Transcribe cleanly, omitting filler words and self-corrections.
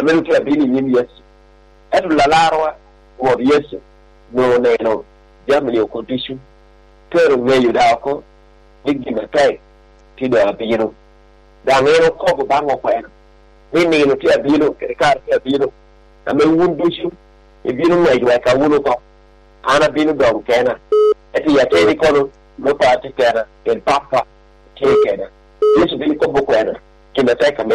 amenu ke bini nyim yes edu la larwa wo yes no no jamni o condition pero meyo da ko diggi na tay ti do abino da ngero ko bo bango ko en ni no ti abino ke kar ti abino ame wundu shu e bino meyo ka wuno ko ana bino do kena eti ya tedi ko no pa ti kena el papa ti kena yesu bino ko bo ko en ki na tay ka